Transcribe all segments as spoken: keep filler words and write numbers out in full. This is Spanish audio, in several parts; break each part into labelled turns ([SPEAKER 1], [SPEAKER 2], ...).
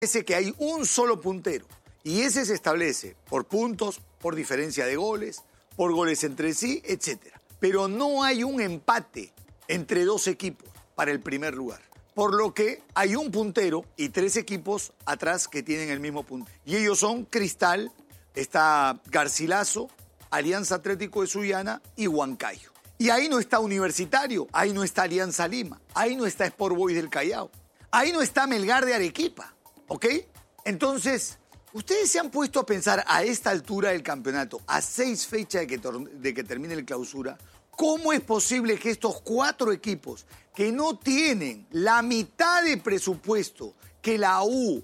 [SPEAKER 1] Ese que hay un solo puntero y ese se establece por puntos, por diferencia de goles, por goles entre sí, etcétera. Pero no hay un empate entre dos equipos para el primer lugar. Por lo que hay un puntero y tres equipos atrás que tienen el mismo punto. Y ellos son Cristal, está Garcilaso, Alianza Atlético de Sullana y Huancayo. Y ahí no está Universitario, ahí no está Alianza Lima, ahí no está Sport Boys del Callao, ahí no está Melgar de Arequipa. ¿Ok? Entonces, ustedes se han puesto a pensar a esta altura del campeonato, a seis fechas de que, de que termine la clausura, ¿cómo es posible que estos cuatro equipos que no tienen la mitad de presupuesto que la U,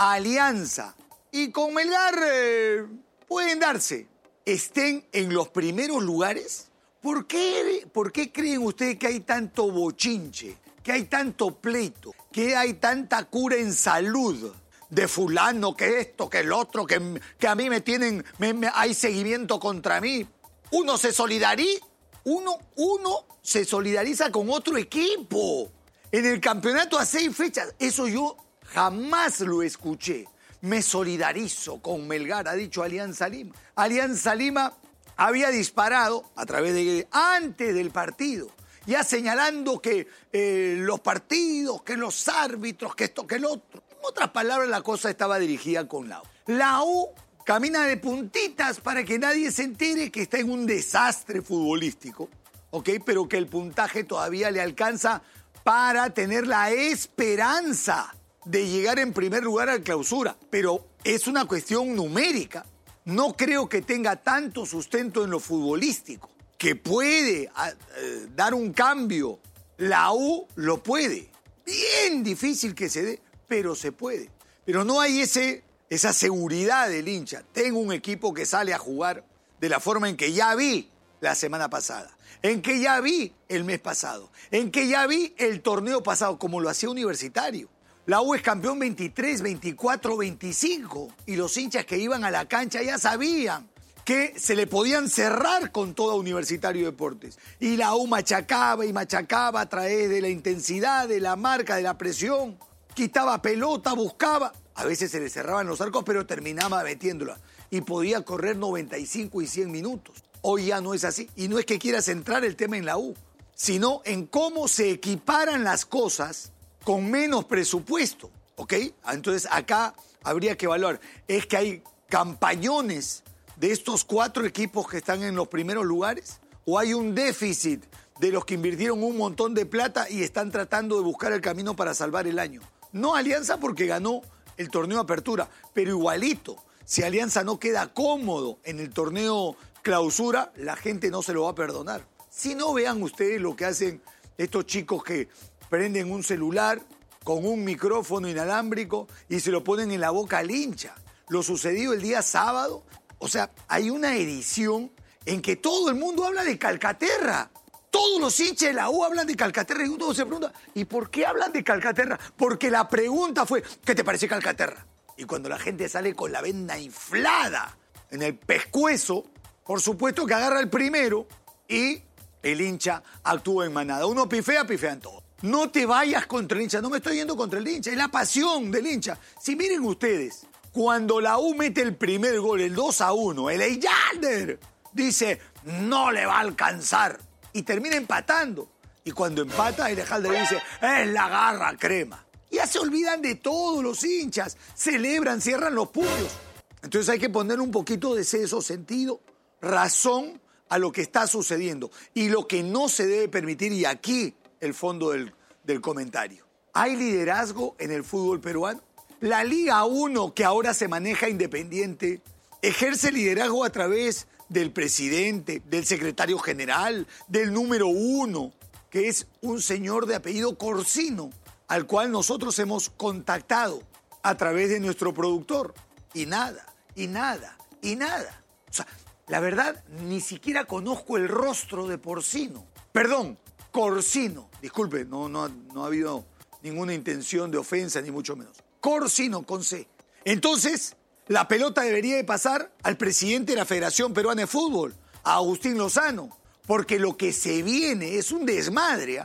[SPEAKER 1] Alianza y con Melgar eh, pueden darse, estén en los primeros lugares? ¿Por qué, ¿Por qué creen ustedes que hay tanto bochinche, que hay tanto pleito, que hay tanta cura en salud de fulano, que esto, que el otro, que, que a mí me tienen, me, me, hay seguimiento contra mí? Uno se solidariza, uno, uno se solidariza con otro equipo. En el campeonato a seis fechas, eso yo jamás lo escuché. Me solidarizo con Melgar, ha dicho Alianza Lima. Alianza Lima había disparado a través de antes del partido, ya señalando que eh, los partidos, que los árbitros, que esto, que el otro. En otras palabras, la cosa estaba dirigida con la U. La U camina de puntitas para que nadie se entere que está en un desastre futbolístico, ¿ok? Pero que el puntaje todavía le alcanza para tener la esperanza de llegar en primer lugar a la clausura. Pero es una cuestión numérica. No creo que tenga tanto sustento en lo futbolístico. Que puede eh, dar un cambio, la U lo puede. Bien difícil que se dé, pero se puede. Pero no hay ese, esa seguridad del hincha. Tengo un equipo que sale a jugar de la forma en que ya vi la semana pasada, en que ya vi el mes pasado, en que ya vi el torneo pasado, como lo hacía Universitario. La U es campeón veintitrés, veinticuatro, veinticinco y los hinchas que iban a la cancha ya sabían que se le podían cerrar con todo Universitario Deportes. Y la U machacaba y machacaba a través de la intensidad, de la marca, de la presión. Quitaba pelota, buscaba. A veces se le cerraban los arcos, pero terminaba metiéndola. Y podía correr noventa y cinco y cien minutos. Hoy ya no es así. Y no es que quiera centrar el tema en la U, sino en cómo se equiparan las cosas con menos presupuesto. ¿Ok? Entonces acá habría que evaluar. Es que hay campañones de estos cuatro equipos que están en los primeros lugares, o hay un déficit de los que invirtieron un montón de plata y están tratando de buscar el camino para salvar el año. No Alianza porque ganó el torneo Apertura, pero igualito, si Alianza no queda cómodo en el torneo Clausura, la gente no se lo va a perdonar. Si no, vean ustedes lo que hacen estos chicos que prenden un celular con un micrófono inalámbrico y se lo ponen en la boca al hincha. Lo sucedido el día sábado. O sea, hay una edición en que todo el mundo habla de Calcaterra. Todos los hinchas de la U hablan de Calcaterra y uno se pregunta, ¿y por qué hablan de Calcaterra? Porque la pregunta fue, ¿qué te parece Calcaterra? Y cuando la gente sale con la venda inflada en el pescuezo, por supuesto que agarra el primero y el hincha actúa en manada. Uno pifea, pifean todos. No te vayas contra el hincha, no me estoy yendo contra el hincha, es la pasión del hincha. Si miren ustedes, cuando la U mete el primer gol, el dos a uno, el Eyander dice, no le va a alcanzar. Y termina empatando. Y cuando empata, el Eyander dice, es la garra crema. Ya se olvidan de todos los hinchas. Celebran, cierran los puños. Entonces hay que poner un poquito de seso, sentido, razón a lo que está sucediendo. Y lo que no se debe permitir, y aquí el fondo del, del comentario. ¿Hay liderazgo en el fútbol peruano? La Liga uno, que ahora se maneja independiente, ejerce liderazgo a través del presidente, del secretario general, del número uno, que es un señor de apellido Corsino, al cual nosotros hemos contactado a través de nuestro productor. Y nada, y nada, y nada. O sea, la verdad, ni siquiera conozco el rostro de Porcino. Perdón, Corsino. Disculpe, no, no, no ha habido ninguna intención de ofensa, ni mucho menos. Corsino, con C. Entonces, la pelota debería de pasar al presidente de la Federación Peruana de Fútbol, a Agustín Lozano, porque lo que se viene es un desmadre, ¿eh?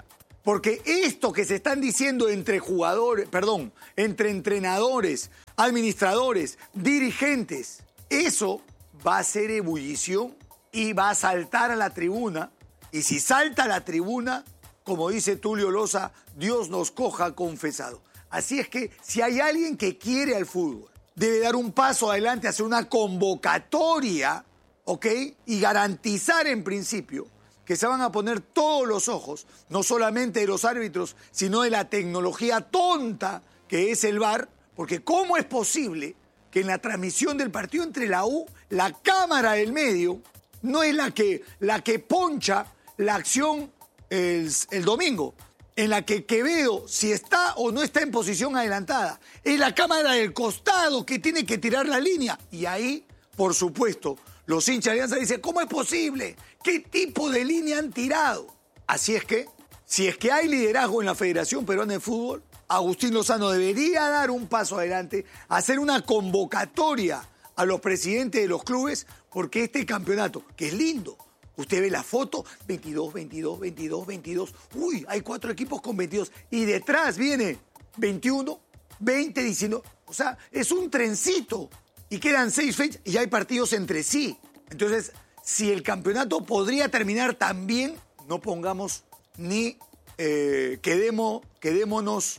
[SPEAKER 1] Porque esto que se están diciendo entre jugadores, perdón, entre entrenadores, administradores, dirigentes, eso va a ser ebullición y va a saltar a la tribuna. Y si salta a la tribuna, como dice Tulio Loza, Dios nos coja confesado. Así es que si hay alguien que quiere al fútbol, debe dar un paso adelante, hacer una convocatoria, ¿ok? Y garantizar en principio que se van a poner todos los ojos, no solamente de los árbitros, sino de la tecnología tonta que es el V A R, porque ¿cómo es posible que en la transmisión del partido entre la U, la cámara del medio no es la que, la que poncha la acción el, el domingo, en la que Quevedo, si está o no está en posición adelantada, es la cámara del costado que tiene que tirar la línea? Y ahí, por supuesto, los hinchas de Alianza dicen, ¿cómo es posible? ¿Qué tipo de línea han tirado? Así es que, si es que hay liderazgo en la Federación Peruana de Fútbol, Agustín Lozano debería dar un paso adelante, hacer una convocatoria a los presidentes de los clubes, porque este campeonato, que es lindo, usted ve la foto, veintidós, veintidós, veintidós, veintidós, uy, hay cuatro equipos con veintidós, y detrás viene veintiuno, veinte, diecinueve, o sea, es un trencito, y quedan seis fechas, y hay partidos entre sí. Entonces, si el campeonato podría terminar tan bien, no pongamos ni eh, quedemos, quedémonos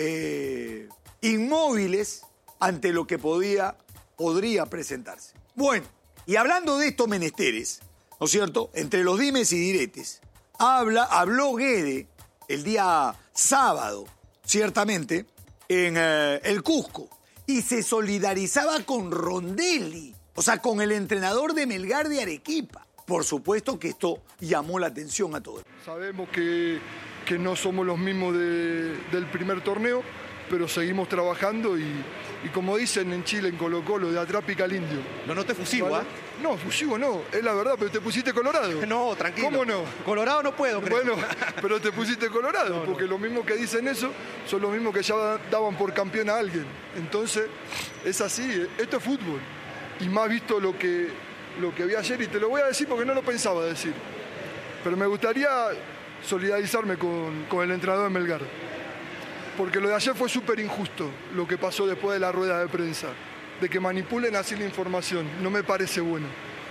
[SPEAKER 1] eh, inmóviles ante lo que podía, podría presentarse. Bueno, y hablando de estos menesteres, ¿no es cierto? Entre los dimes y diretes, habla, habló Guede el día sábado, ciertamente, en eh, el Cusco, y se solidarizaba con Rondelli, o sea, con el entrenador de Melgar de Arequipa. Por supuesto que esto llamó la atención a todos.
[SPEAKER 2] Sabemos que, que no somos los mismos de, del primer torneo, pero seguimos trabajando y, y como dicen en Chile, en Colo Colo, de atrás pica el indio.
[SPEAKER 3] No noté fusivo, ¿ah? ¿eh?
[SPEAKER 2] No, fusivo no, es la verdad, pero te pusiste colorado.
[SPEAKER 3] No, tranquilo.
[SPEAKER 2] ¿Cómo no?
[SPEAKER 3] Colorado no puedo, creo.
[SPEAKER 2] Bueno, pero te pusiste colorado, no, porque no. Los mismos que dicen eso son los mismos que ya daban por campeón a alguien. Entonces, es así, esto es fútbol. Y más visto lo que, lo que vi ayer, y te lo voy a decir porque no lo pensaba decir. Pero me gustaría solidarizarme con, con el entrenador de Melgar. Porque lo de ayer fue súper injusto, lo que pasó después de la rueda de prensa. De que manipulen así la información, no me parece bueno.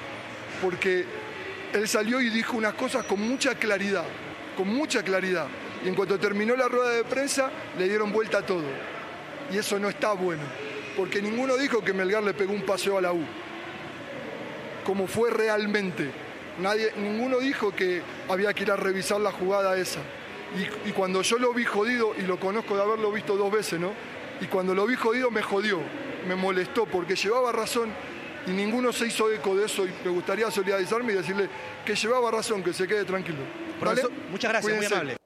[SPEAKER 2] Porque él salió y dijo unas cosas con mucha claridad, con mucha claridad. Y en cuanto terminó la rueda de prensa, le dieron vuelta a todo. Y eso no está bueno. Porque ninguno dijo que Melgar le pegó un paseo a la U. Como fue realmente. Nadie, ninguno dijo que había que ir a revisar la jugada esa. Y, y cuando yo lo vi jodido, y lo conozco de haberlo visto dos veces, ¿no? Y cuando lo vi jodido me jodió, me molestó, porque llevaba razón y ninguno se hizo eco de eso, y me gustaría solidarizarme y decirle que llevaba razón, que se quede tranquilo.
[SPEAKER 3] Profesor, muchas gracias, Cuídense. Muy amable.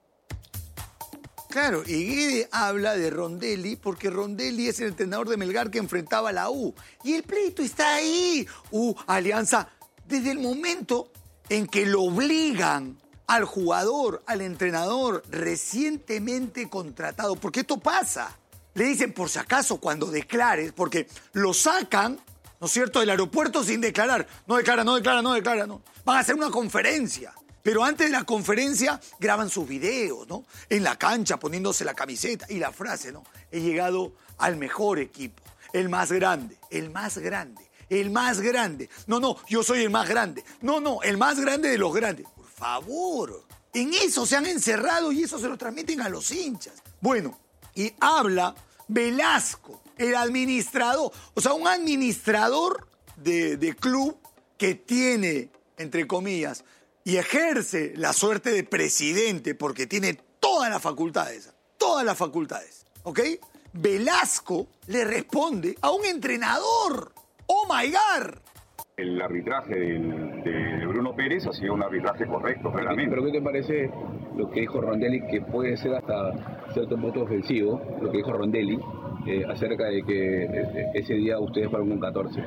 [SPEAKER 1] Claro, y Guede habla de Rondelli porque Rondelli es el entrenador de Melgar que enfrentaba a la U. Y el pleito está ahí. U, Alianza, desde el momento en que lo obligan al jugador, al entrenador recientemente contratado, porque esto pasa. Le dicen, por si acaso, cuando declares, porque lo sacan, ¿no es cierto?, del aeropuerto sin declarar. No declara, no declara, no declara, no. Van a hacer una conferencia. Pero antes de la conferencia graban sus videos, ¿no? En la cancha, poniéndose la camiseta y la frase, ¿no? He llegado al mejor equipo, el más grande, el más grande, el más grande. No, no, yo soy el más grande. No, no, el más grande de los grandes. Por favor, en eso se han encerrado y eso se lo transmiten a los hinchas. Bueno, y habla Velasco, el administrador, o sea, un administrador de, de club que tiene, entre comillas, y ejerce la suerte de presidente porque tiene todas las facultades, todas las facultades, ¿ok? Velasco le responde a un entrenador. ¡Oh, my God!
[SPEAKER 4] El arbitraje de, de Bruno Pérez ha sido un arbitraje correcto, claramente.
[SPEAKER 5] ¿Pero qué te parece lo que dijo Rondelli, que puede ser hasta cierto punto ofensivo, lo que dijo Rondelli, eh, acerca de que eh, ese día ustedes fueron con catorce?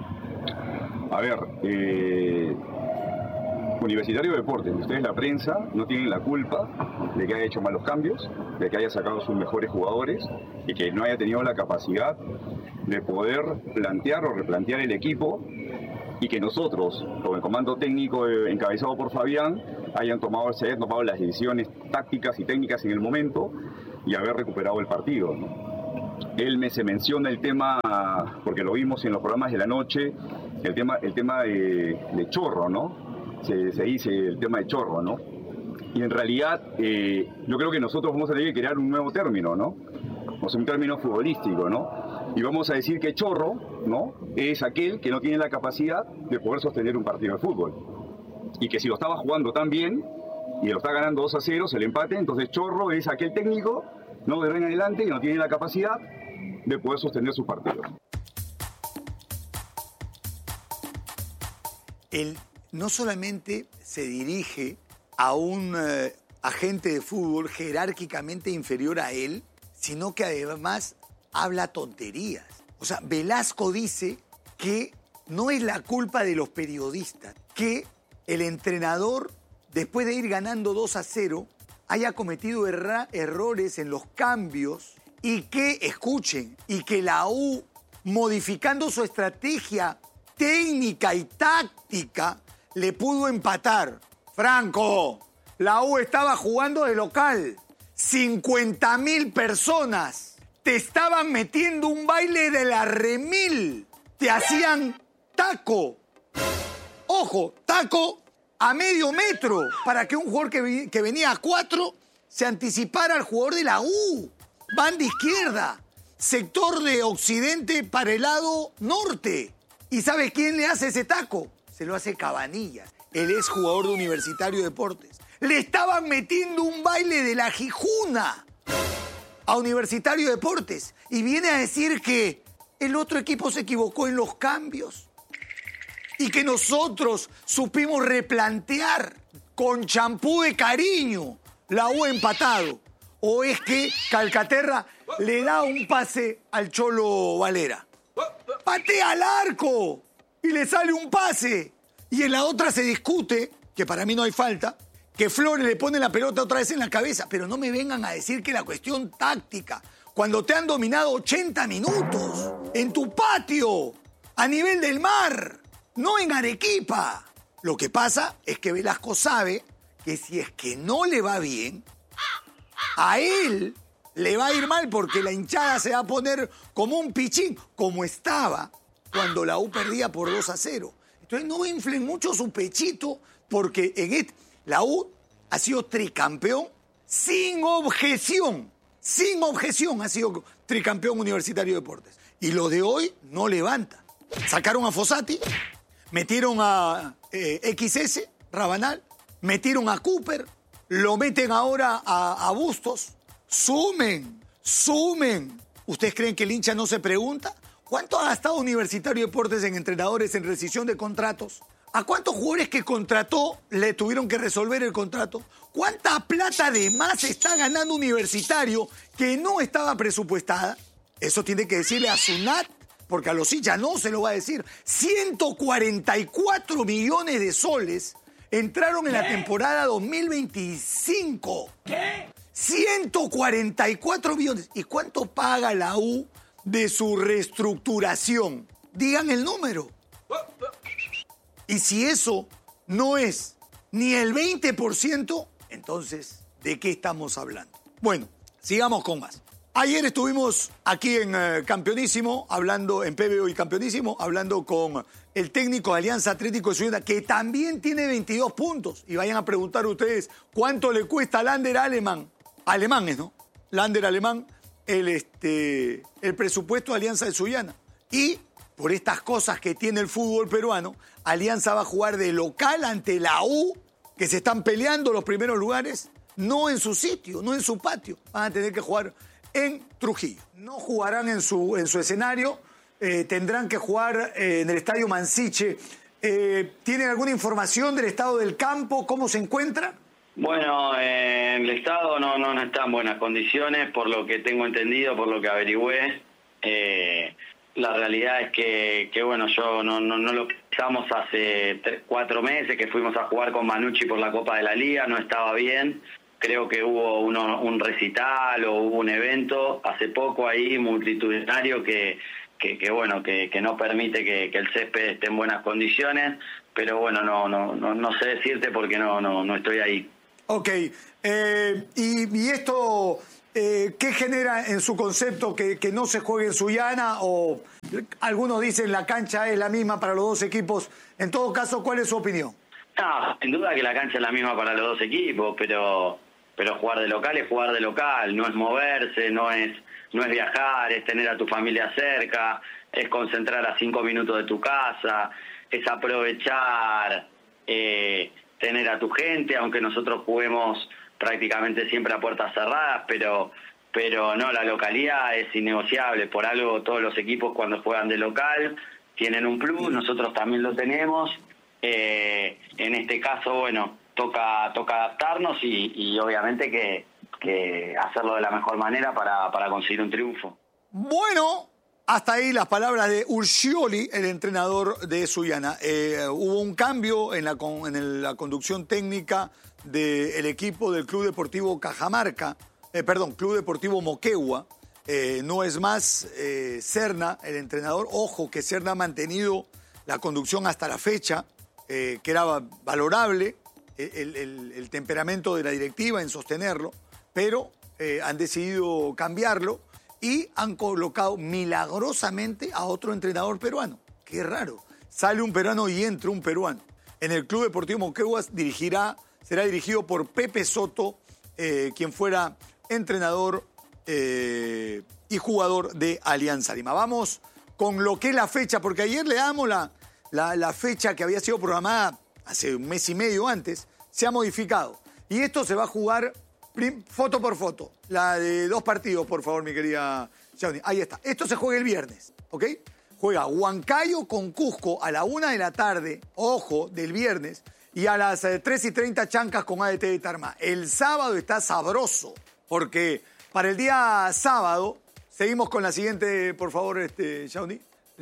[SPEAKER 4] A ver, eh... Universitario de Deportes, ustedes la prensa no tienen la culpa de que haya hecho malos cambios, de que haya sacado sus mejores jugadores y que no haya tenido la capacidad de poder plantear o replantear el equipo y que nosotros, con el comando técnico eh, encabezado por Fabián, hayan tomado, se hayan tomado las decisiones tácticas y técnicas en el momento y haber recuperado el partido, ¿no? Él me se menciona el tema, porque lo vimos en los programas de la noche, el tema, el tema de, de Chorro, ¿no? Se, se dice el tema de Chorro, ¿no? Y en realidad eh, yo creo que nosotros vamos a tener que crear un nuevo término, ¿no? O sea, un término futbolístico, ¿no? Y vamos a decir que Chorro, ¿no?, es aquel que no tiene la capacidad de poder sostener un partido de fútbol. Y que si lo estaba jugando tan bien y lo está ganando dos a cero, el empate, entonces Chorro es aquel técnico, ¿no?, de ahora en adelante que no tiene la capacidad de poder sostener sus partidos.
[SPEAKER 1] Él no solamente se dirige a un eh, agente de fútbol jerárquicamente inferior a él, sino que además habla tonterías. O sea, Velasco dice que no es la culpa de los periodistas, que el entrenador, después de ir ganando dos a cero, haya cometido erra- errores en los cambios y que, escuchen, y que la U, modificando su estrategia técnica y táctica, le pudo empatar. Franco, la U estaba jugando de local. cincuenta mil personas te estaban metiendo un baile de la remil. Te hacían taco. Ojo, taco a medio metro para que un jugador que, vi- que venía a cuatro se anticipara al jugador de la U. Banda izquierda, sector de occidente para el lado norte. ¿Y sabe quién le hace ese taco? Se lo hace Cabanillas, el ex jugador de Universitario de Deportes. Le estaban metiendo un baile de la Jijuna a Universitario de Deportes y viene a decir que el otro equipo se equivocó en los cambios y que nosotros supimos replantear con champú de cariño la U empatado. ¿O es que Calcaterra le da un pase al Cholo Valera? Patea al arco y le sale un pase. Y en la otra se discute, que para mí no hay falta, que Flores le pone la pelota otra vez en la cabeza. Pero no me vengan a decir que la cuestión táctica, cuando te han dominado ochenta minutos en tu patio, a nivel del mar, no en Arequipa. Lo que pasa es que Velasco sabe que si es que no le va bien, a él le va a ir mal porque la hinchada se va a poner como un pichín, como estaba cuando la U perdía por dos a cero. Entonces no inflen mucho su pechito porque en este, la U ha sido tricampeón sin objeción. Sin objeción ha sido tricampeón Universitario de Deportes. Y lo de hoy no levanta. Sacaron a Fossati, metieron a eh, X S, Rabanal, metieron a Cooper, lo meten ahora a, a Bustos. Sumen, sumen. ¿Ustedes creen que el hincha no se pregunta? ¿Cuánto ha gastado Universitario de Deportes en entrenadores, en rescisión de contratos? ¿A cuántos jugadores que contrató le tuvieron que resolver el contrato? ¿Cuánta plata de más está ganando Universitario que no estaba presupuestada? Eso tiene que decirle a Sunat, porque a los hinchas no se lo va a decir. ciento cuarenta y cuatro millones de soles entraron en la temporada dos mil veinticinco. ¿Qué? ciento cuarenta y cuatro millones. ¿Y cuánto paga la U de su reestructuración? Digan el número. Y si eso no es ni el veinte por ciento, entonces, ¿de qué estamos hablando? Bueno, sigamos con más. Ayer estuvimos aquí en eh, Campeonísimo, hablando, en P B O y Campeonísimo, hablando con el técnico de Alianza Atlético de Ciudad, que también tiene veintidós puntos. Y vayan a preguntar ustedes cuánto le cuesta a Lander Alemán. Alemanes, ¿no? Lander Alemán, el, este, el presupuesto de Alianza de Sullana. Y por estas cosas que tiene el fútbol peruano, Alianza va a jugar de local ante la U, que se están peleando los primeros lugares, no en su sitio, no en su patio. Van a tener que jugar en Trujillo. No jugarán en su, en su escenario, eh, tendrán que jugar eh, en el Estadio Mansiche. Eh, ¿Tienen alguna información del estado del campo? ¿Cómo se encuentra?
[SPEAKER 6] Bueno, eh, el estado no, no, no está en buenas condiciones, por lo que tengo entendido, por lo que averigüé. Eh, la realidad es que, que bueno, yo no, no, no lo pensamos hace tres, cuatro meses que fuimos a jugar con Manucci por la Copa de la Liga, no estaba bien. Creo que hubo uno, un recital o hubo un evento hace poco ahí multitudinario que, que, que bueno, que, que no permite que, que el césped esté en buenas condiciones, pero bueno, no, no, no, no sé decirte porque no, no, no estoy ahí.
[SPEAKER 1] Ok, eh, y, y esto, eh, ¿qué genera en su concepto que, que no se juegue en Sullana? O algunos dicen la cancha es la misma para los dos equipos. En todo caso, ¿cuál es su opinión?
[SPEAKER 6] No, sin duda que la cancha es la misma para los dos equipos, pero pero jugar de local es jugar de local, no es moverse, no es no es viajar, es tener a tu familia cerca, es concentrar a cinco minutos de tu casa, es aprovechar, eh, tener a tu gente, aunque nosotros juguemos prácticamente siempre a puertas cerradas, pero pero no, la localidad es innegociable. Por algo todos los equipos cuando juegan de local tienen un plus, nosotros también lo tenemos. Eh, en este caso, bueno, toca toca adaptarnos y, y obviamente que, que hacerlo de la mejor manera para, para conseguir un triunfo.
[SPEAKER 1] Bueno, hasta ahí las palabras de Urcioli, el entrenador de Sullana. Eh, hubo un cambio en la, con, en la conducción técnica del equipo del Club Deportivo Cajamarca, eh, perdón, Club Deportivo Moquegua. Eh, no es más eh, Serna, el entrenador. Ojo que Serna ha mantenido la conducción hasta la fecha. Eh, que era valorable el, el, el temperamento de la directiva en sostenerlo, pero eh, han decidido cambiarlo y han colocado milagrosamente a otro entrenador peruano. Qué raro. Sale un peruano y entra un peruano. En el Club Deportivo Moqueguas dirigirá, será dirigido por Pepe Soto, eh, quien fuera entrenador eh, y jugador de Alianza Lima. Vamos con lo que es la fecha, porque ayer le damos la... La, la fecha que había sido programada hace un mes y medio antes, se ha modificado. Y esto se va a jugar prim, foto por foto. La de dos partidos, por favor, mi querida Shawnee. Ahí está. Esto se juega el viernes, ¿ok? Juega Huancayo con Cusco a la una de la tarde, ojo, del viernes, y a las eh, tres y treinta Chancas con A D T de Tarma. El sábado está sabroso, porque para el día sábado, seguimos con la siguiente, por favor, este, Shawnee.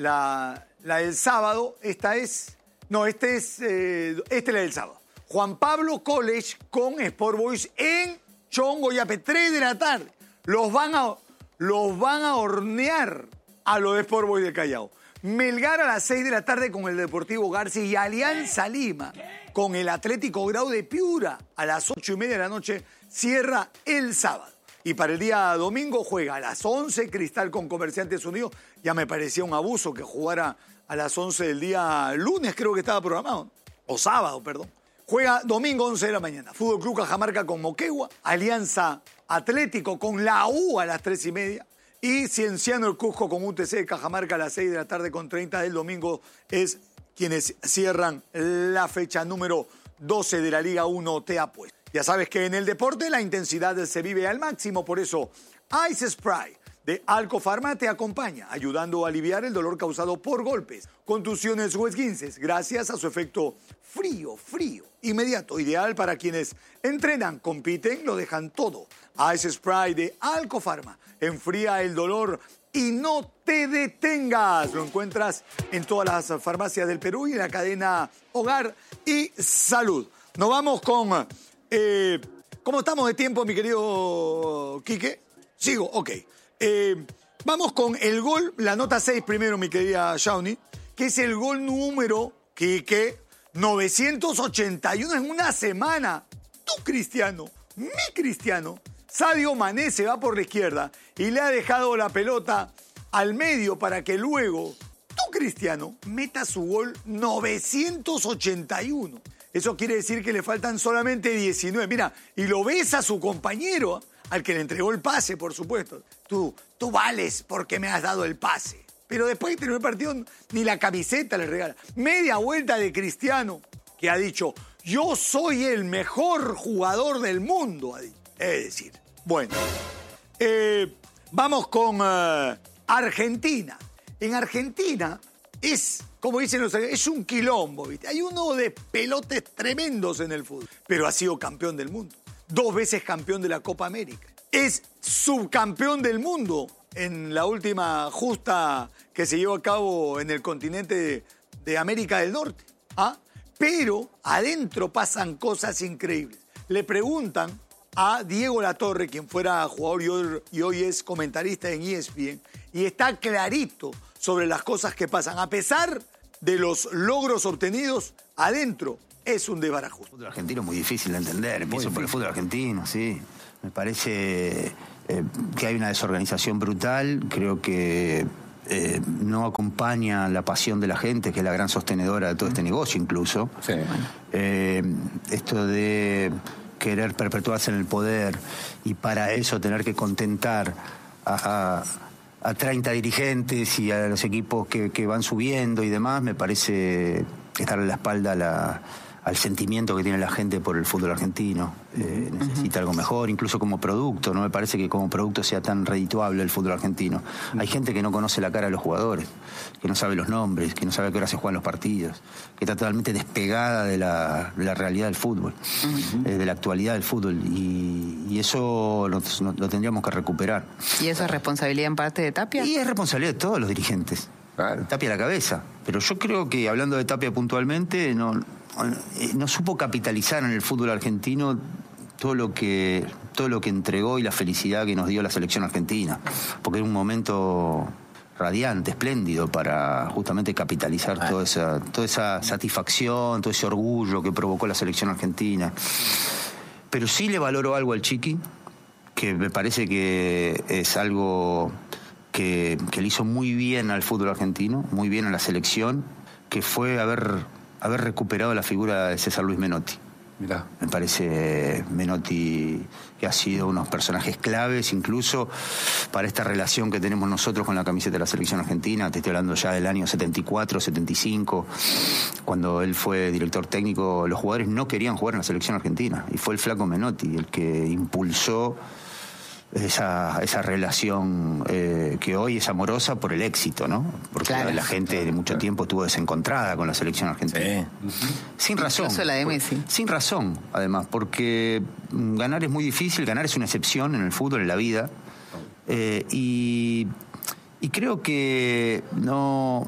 [SPEAKER 1] La, la del sábado, esta es... No, este es, eh, esta es la del sábado. Juan Pablo College con Sport Boys en Chongoyape, tres de la tarde. Los van a, los van a hornear a los de Sport Boys de Callao. Melgar a las seis de la tarde con el Deportivo García y Alianza Lima con el Atlético Grau de Piura a las ocho y media de la noche cierra el sábado. Y para el día domingo juega a las once Cristal con Comerciantes Unidos. Ya me parecía un abuso que jugara a las once del día lunes, creo que estaba programado. O sábado, perdón. Juega domingo once de la mañana. Fútbol Club Cajamarca con Moquegua. Alianza Atlético con la U a las tres y media. Y Cienciano el Cusco con U T C de Cajamarca a las seis de la tarde con treinta del domingo. Es quienes cierran la fecha número doce de la Liga uno Te Apuesto. Ya sabes que en el deporte la intensidad se vive al máximo, por eso Ice Spray de Alcofarma te acompaña, ayudando a aliviar el dolor causado por golpes, contusiones o esguinces, gracias a su efecto frío, frío, inmediato, ideal para quienes entrenan, compiten, lo dejan todo. Ice Spray de Alcofarma enfría el dolor y no te detengas. Lo encuentras en todas las farmacias del Perú y en la cadena Hogar y Salud. Nos vamos con... Eh, ¿Cómo estamos de tiempo, mi querido Quique? Sigo, ok. Eh, vamos con el gol, la nota seis primero, mi querida Shawnee, que es el gol número, Quique, novecientos ochenta y uno en una semana. Tú, Cristiano, mi Cristiano, Sadio Mané se va por la izquierda y le ha dejado la pelota al medio para que luego tú, Cristiano, meta su gol novecientos ochenta y uno. Eso quiere decir que le faltan solamente diecinueve. Mira, y lo ves a su compañero, al que le entregó el pase, por supuesto. Tú, tú vales porque me has dado el pase. Pero después de terminar el partido, ni la camiseta le regala. Media vuelta de Cristiano, que ha dicho, yo soy el mejor jugador del mundo, ha dicho. Es decir, bueno, eh, vamos con uh, Argentina. En Argentina es... Como dicen los argentinos, es un quilombo, ¿viste? Hay uno de pelotes tremendos en el fútbol, pero ha sido campeón del mundo. Dos veces campeón de la Copa América. Es subcampeón del mundo en la última justa que se llevó a cabo en el continente de, de América del Norte. ¿Ah? Pero adentro pasan cosas increíbles. Le preguntan a Diego Latorre, quien fuera jugador y hoy, y hoy es comentarista en E S P N, y está clarito sobre las cosas que pasan. A pesar de los logros obtenidos, adentro es un desbarajuste.
[SPEAKER 7] El fútbol argentino es muy difícil de entender. Empiezo por el fútbol argentino, sí. Me parece eh, que hay una desorganización brutal. Creo que eh, no acompaña la pasión de la gente, que es la gran sostenedora de todo este negocio incluso.
[SPEAKER 5] Sí.
[SPEAKER 7] Eh, esto de querer perpetuarse en el poder y para eso tener que contentar a, a, a treinta dirigentes y a los equipos que, que van subiendo y demás, me parece estarle la espalda a la... al sentimiento que tiene la gente por el fútbol argentino. Eh, necesita uh-huh. algo mejor, incluso como producto. No me parece que como producto sea tan redituable el fútbol argentino. Uh-huh. Hay gente que no conoce la cara de los jugadores, que no sabe los nombres, que no sabe a qué hora se juegan los partidos, que está totalmente despegada de la, de la realidad del fútbol, uh-huh. eh, de la actualidad del fútbol. Y, y eso lo, lo tendríamos que recuperar.
[SPEAKER 8] ¿Y eso es responsabilidad en parte de Tapia?
[SPEAKER 7] Y es responsabilidad de todos los dirigentes. Claro. Tapia a la cabeza. Pero yo creo que, hablando de Tapia puntualmente, no... no supo capitalizar en el fútbol argentino todo lo que todo lo que entregó y la felicidad que nos dio la selección argentina, porque era un momento radiante, espléndido para justamente capitalizar toda esa toda esa satisfacción, todo ese orgullo que provocó la selección argentina. Pero sí le valoro algo al Chiqui, que me parece que es algo que, que le hizo muy bien al fútbol argentino, muy bien a la selección, que fue haber haber recuperado la figura de César Luis Menotti. Mirá. Me parece Menotti que ha sido unos personajes claves incluso para esta relación que tenemos nosotros con la camiseta de la selección argentina. Te estoy hablando ya del año setenta y cuatro, setenta y cinco, cuando él fue director técnico. Los jugadores no querían jugar en la selección argentina y fue el flaco Menotti el que impulsó esa, esa relación eh, que hoy es amorosa por el éxito, ¿no? Porque claro, la gente claro, de mucho claro. tiempo estuvo desencontrada con la selección argentina. Sí. Sin razón.
[SPEAKER 8] Incluso la de Messi.
[SPEAKER 7] Sin razón, además, porque ganar es muy difícil, ganar es una excepción en el fútbol, en la vida. Eh, y, y creo que no...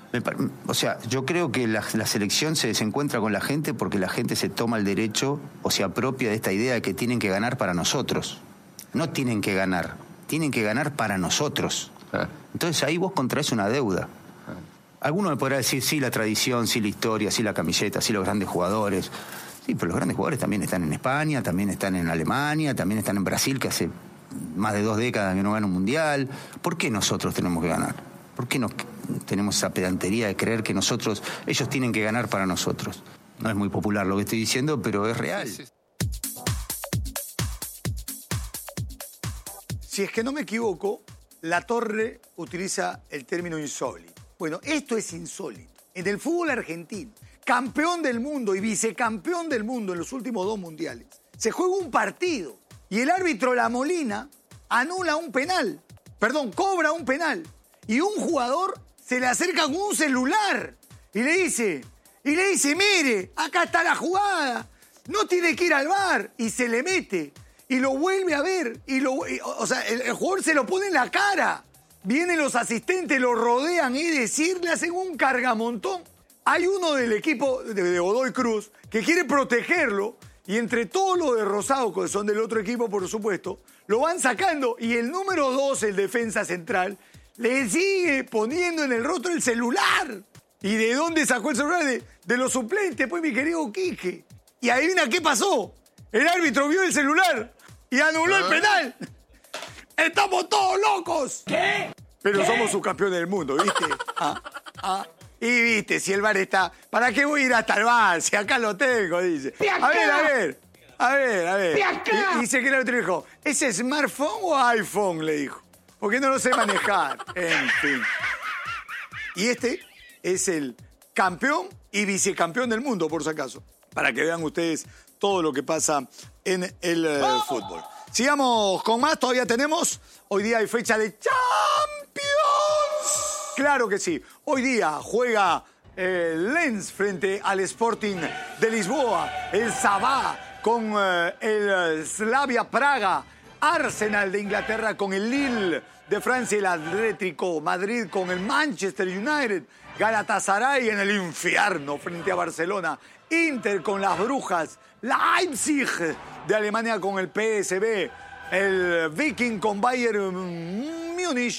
[SPEAKER 7] O sea, yo creo que la, la selección se, se encuentra con la gente porque la gente se toma el derecho o se apropia de esta idea de que tienen que ganar para nosotros. No tienen que ganar, tienen que ganar para nosotros. Ah. Entonces ahí vos contraes una deuda. Ah. Alguno me podrá decir, sí, la tradición, sí, la historia, sí, la camiseta, sí, los grandes jugadores. Sí, pero los grandes jugadores también están en España, también están en Alemania, también están en Brasil, que hace más de dos décadas que no gana un mundial. ¿Por qué nosotros tenemos que ganar? ¿Por qué nos, tenemos esa pedantería de creer que nosotros, ellos tienen que ganar para nosotros? No es muy popular lo que estoy diciendo, pero es real. Sí, sí.
[SPEAKER 1] Si es que no me equivoco, La Torre utiliza el término insólito. Bueno, esto es insólito. En el fútbol argentino, campeón del mundo y vicecampeón del mundo en los últimos dos mundiales, se juega un partido y el árbitro La Molina anula un penal. Perdón, cobra un penal. Y un jugador se le acerca con un celular y le dice, y le dice, mire, acá está la jugada, no tiene que ir al V A R. Y se le mete. Y lo vuelve a ver, y lo, y, o sea, el, el jugador se lo pone en la cara. Vienen los asistentes, lo rodean y decir, le hacen un cargamontón. Hay uno del equipo de, de Godoy Cruz que quiere protegerlo, y entre todos los de Rosado, que son del otro equipo, por supuesto, lo van sacando, y el número dos, el defensa central, le sigue poniendo en el rostro el celular. ¿Y de dónde sacó el celular? De, de los suplentes, pues, mi querido Quique. Y adivina qué pasó. El árbitro vio el celular y anuló ¿Ah? el penal. ¡Estamos todos locos! ¿Qué? Pero ¿Qué? somos subcampeones del mundo, ¿viste? Ah, ah. Y viste, si el V A R está... ¿Para qué voy a ir hasta el V A R? Si acá lo tengo, dice. A ver, a ver. A ver, a ver. Y dice que el árbitro dijo, ¿es smartphone o iPhone? Le dijo. Porque no lo sé manejar. En fin. Y este es el campeón y vicecampeón del mundo, por si acaso. Para que vean ustedes todo lo que pasa en el eh, oh. fútbol. Sigamos con más, todavía tenemos. Hoy día hay fecha de Champions. Claro que sí. Hoy día juega eh, Lens frente al Sporting de Lisboa. El Sabah con eh, el Slavia Praga. Arsenal de Inglaterra con el Lille de Francia. El Atlético Madrid con el Manchester United. Galatasaray en el infierno frente a Barcelona. Inter con las Brujas. Leipzig de Alemania con el P S V. El Viking con Bayern Múnich.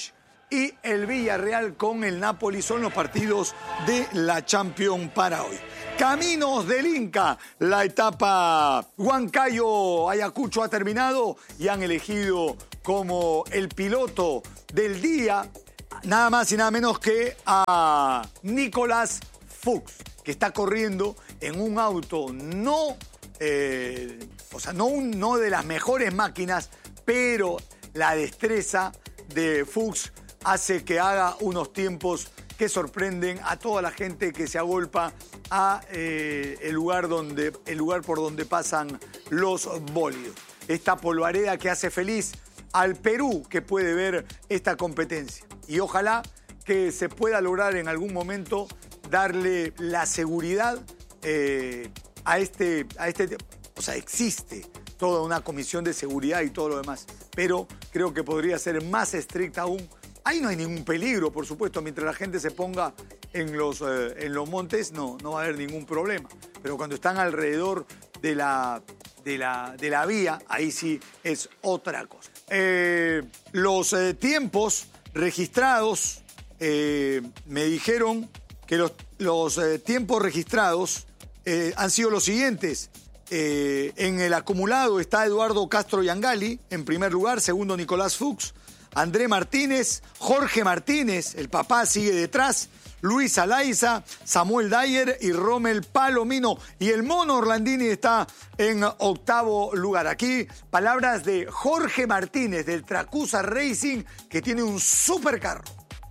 [SPEAKER 1] y el Villarreal con el Napoli son los partidos de la Champions para hoy. Caminos del Inca, la etapa Huancayo-Ayacucho ha terminado y han elegido como el piloto del día nada más y nada menos que a Nicolás Fuchs, que está corriendo en un auto no, eh, o sea, no, un, no de las mejores máquinas, pero la destreza de Fuchs hace que haga unos tiempos que sorprenden a toda la gente que se agolpa a eh, el, lugar donde, el lugar por donde pasan los bólidos. Esta polvareda que hace feliz al Perú que puede ver esta competencia. Y ojalá que se pueda lograr en algún momento darle la seguridad eh, a, este, a este... O sea, existe toda una comisión de seguridad y todo lo demás, pero creo que podría ser más estricta aún. Ahí no hay ningún peligro, por supuesto, mientras la gente se ponga en los, eh, en los montes no, no va a haber ningún problema. Pero cuando están alrededor de la, de la, de la vía, ahí sí es otra cosa. Eh, los eh, tiempos registrados, eh, me dijeron que los, los eh, tiempos registrados eh, han sido los siguientes. Eh, en el acumulado está Eduardo Castro Yangali, en primer lugar, segundo Nicolás Fuchs, André Martínez, Jorge Martínez, el papá sigue detrás, Luis Alaiza, Samuel Dyer y Rommel Palomino. Y el Mono Orlandini está en octavo lugar. Aquí palabras de Jorge Martínez del Tracusa Racing, que tiene un supercarro.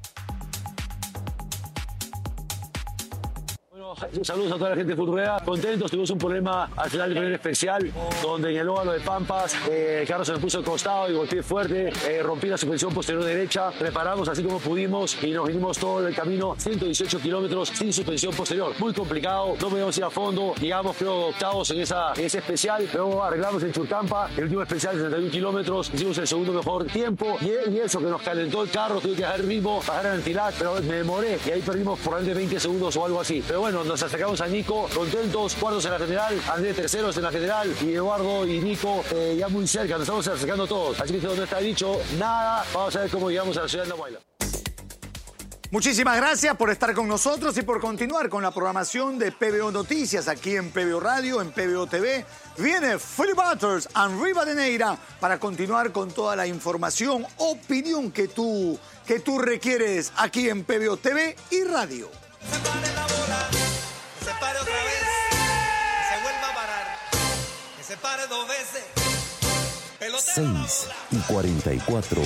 [SPEAKER 9] Saludos a toda la gente de Futurea. Contentos, tuvimos un problema al final del primer especial, donde en el óvalo de Pampas eh, el carro se me puso al costado y golpeé fuerte, eh, rompí la suspensión posterior derecha, preparamos así como pudimos y nos vinimos todo el camino, ciento dieciocho kilómetros sin suspensión posterior. Muy complicado, no podíamos ir a fondo, llegamos creo octavos en, esa, en ese especial, luego arreglamos en Churcampa, el último especial sesenta y un kilómetros, hicimos el segundo mejor tiempo y, y eso que nos calentó el carro, tuve que dejar el ritmo, bajar el ventilar, pero me demoré y ahí perdimos por ahí de veinte segundos o algo así. Pero bueno, nos acercamos a Nico, contentos, cuartos en la general, Andrés terceros en la general y Eduardo y Nico eh, ya muy cerca, nos estamos acercando todos. Así que no está dicho nada, vamos a ver cómo llegamos a la ciudad de Andahuayla.
[SPEAKER 1] Muchísimas gracias por estar con nosotros y por continuar con la programación de P B O Noticias aquí en P B O Radio, en P B O T V. Viene Philip Butters and Rivadeneira para continuar con toda la información, opinión que tú, que tú requieres aquí en P B O T V y Radio.
[SPEAKER 10] Se pare la bola, que se pare otra vez, que se vuelva a parar, que se pare dos veces.
[SPEAKER 11] seis y cuarenta y cuatro.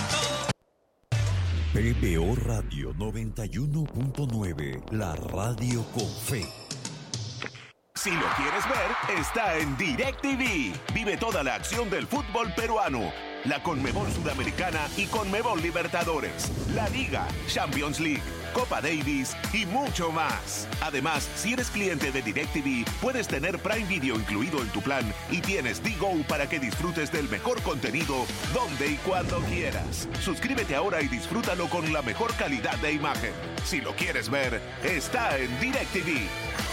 [SPEAKER 11] P B O Radio noventa y uno punto nueve, la radio con fe.
[SPEAKER 12] Si lo quieres ver, está en DirecTV. Vive toda la acción del fútbol peruano, la Conmebol Sudamericana y Conmebol Libertadores, la Liga, Champions League, Copa Davis y mucho más. Además, si eres cliente de DirecTV, puedes tener Prime Video incluido en tu plan y tienes D Go para que disfrutes del mejor contenido donde y cuando quieras. Suscríbete ahora y disfrútalo con la mejor calidad de imagen. Si lo quieres ver, está en DirecTV.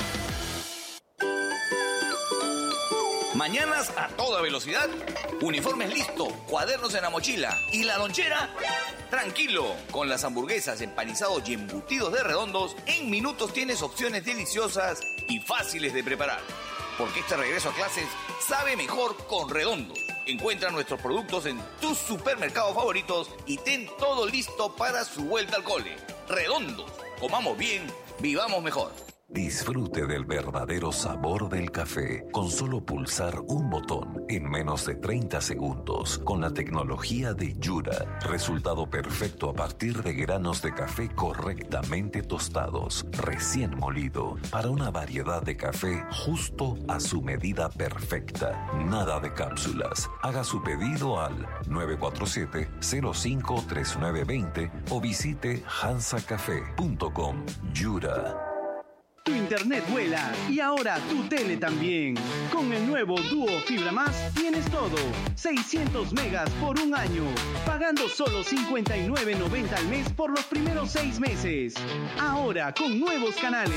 [SPEAKER 13] Mañanas a toda velocidad, uniformes listo, cuadernos en la mochila y la lonchera. Tranquilo, con las hamburguesas, empanizados y embutidos de Redondos, en minutos tienes opciones deliciosas y fáciles de preparar. Porque este regreso a clases sabe mejor con Redondos. Encuentra nuestros productos en tus supermercados favoritos y ten todo listo para su vuelta al cole. Redondos, comamos bien, vivamos mejor.
[SPEAKER 11] Disfrute del verdadero sabor del café con solo pulsar un botón en menos de treinta segundos con la tecnología de Yura. Resultado perfecto a partir de granos de café correctamente tostados, recién molido, para una variedad de café justo a su medida perfecta. Nada de cápsulas. Haga su pedido al nueve cuatro siete, cero cinco, tres nueve dos cero o visite hansa café punto com. Yura.
[SPEAKER 14] Tu internet vuela y ahora tu tele también. Con el nuevo Duo Fibra Más tienes todo. seiscientos megas por un año, pagando solo cincuenta y nueve noventa al mes por los primeros seis meses. Ahora con nuevos canales,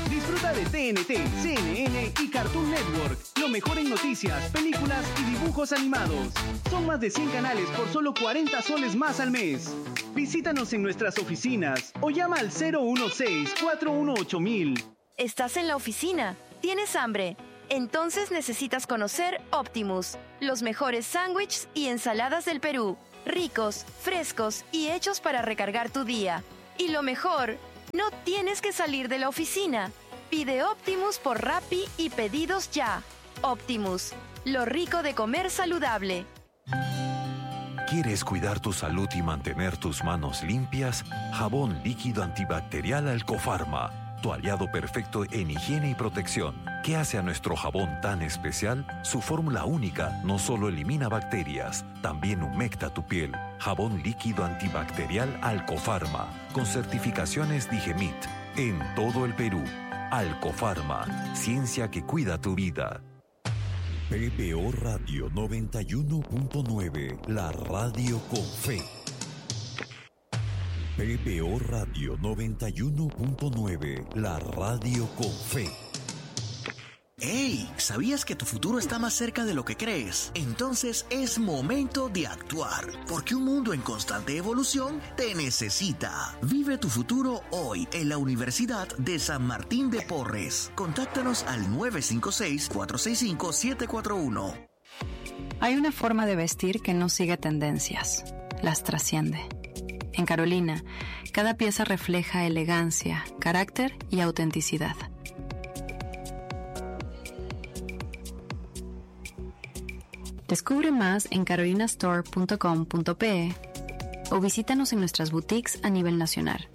[SPEAKER 14] Disfruta de T N T, C N N y Cartoon Network. Lo mejor en noticias, películas y dibujos animados. Son más de cien canales por solo cuarenta soles más al mes. Visítanos en nuestras oficinas o llama al cero uno seis, cuatro uno ocho mil.
[SPEAKER 15] ¿Estás en la oficina? ¿Tienes hambre? Entonces necesitas conocer Optimus, los mejores sándwiches y ensaladas del Perú. Ricos, frescos y hechos para recargar tu día. Y lo mejor, no tienes que salir de la oficina. Pide Optimus por Rappi y pedidos ya. Optimus, lo rico de comer saludable.
[SPEAKER 11] ¿Quieres cuidar tu salud y mantener tus manos limpias? Jabón líquido antibacterial Alcofarma. Tu aliado perfecto en higiene y protección. ¿Qué hace a nuestro jabón tan especial? Su fórmula única no solo elimina bacterias, también humecta tu piel. Jabón líquido antibacterial Alcofarma, con certificaciones Digemit, en todo el Perú. Alcofarma, ciencia que cuida tu vida.
[SPEAKER 16] P B O Radio noventa y uno punto nueve, la radio con fe. P B O Radio noventa y uno punto nueve, la radio con fe.
[SPEAKER 17] ¡Hey! ¿Sabías que tu futuro está más cerca de lo que crees? Entonces es momento de actuar, porque un mundo en constante evolución te necesita. Vive tu futuro hoy en la Universidad de San Martín de Porres. Contáctanos al nueve cinco seis, cuatro seis cinco, siete cuatro uno.
[SPEAKER 18] Hay una forma de vestir que no sigue tendencias, las trasciende. En Carolina, cada pieza refleja elegancia, carácter y autenticidad. Descubre más en carolina store punto com punto pe o visítanos en nuestras boutiques a nivel nacional.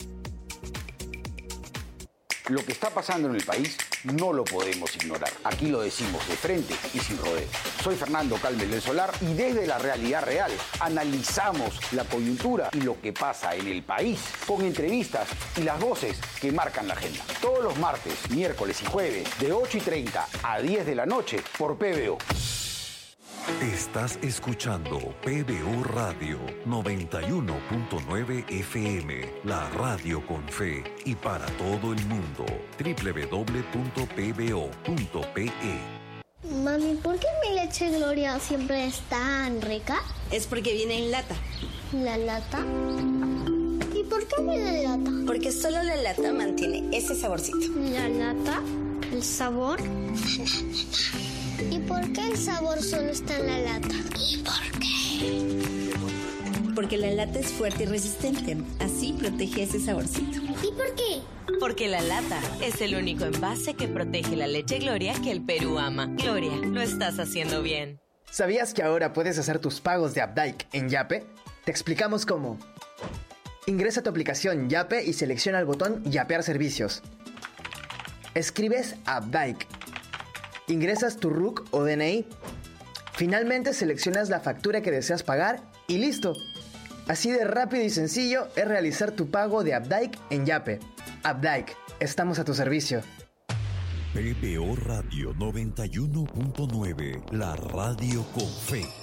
[SPEAKER 19] Lo que está pasando en el país no lo podemos ignorar. Aquí lo decimos de frente y sin rodeos. Soy Fernando Calmes del Solar y desde la realidad real analizamos la coyuntura y lo que pasa en el país con entrevistas y las voces que marcan la agenda. Todos los martes, miércoles y jueves de ocho y treinta a diez de la noche por P B O.
[SPEAKER 11] Estás escuchando P B O Radio noventa y uno punto nueve F M, la radio con fe y para todo el mundo. doble u doble u doble u punto p b o punto p e.
[SPEAKER 20] Mami, ¿por qué mi leche Gloria siempre es tan rica?
[SPEAKER 21] Es porque viene en lata.
[SPEAKER 20] ¿La lata? ¿Y por qué viene en lata?
[SPEAKER 21] Porque solo la lata mantiene ese saborcito.
[SPEAKER 20] ¿La lata? ¿El sabor? ¿Y por qué el sabor solo está en la lata? ¿Y por qué?
[SPEAKER 21] Porque la lata es fuerte y resistente. Así protege ese saborcito.
[SPEAKER 20] ¿Y por qué?
[SPEAKER 22] Porque la lata es el único envase que protege la leche Gloria que el Perú ama. Gloria, lo estás haciendo bien.
[SPEAKER 23] ¿Sabías que ahora puedes hacer tus pagos de Updike en Yape? Te explicamos cómo. Ingresa a tu aplicación Yape y selecciona el botón Yapear servicios. Escribes Updike. Ingresas tu R U C o D N I. Finalmente seleccionas la factura que deseas pagar y listo. Así de rápido y sencillo es realizar tu pago de Updike en Yape. Updike, estamos a tu servicio.
[SPEAKER 16] P B O Radio noventa y uno punto nueve, la radio con fe.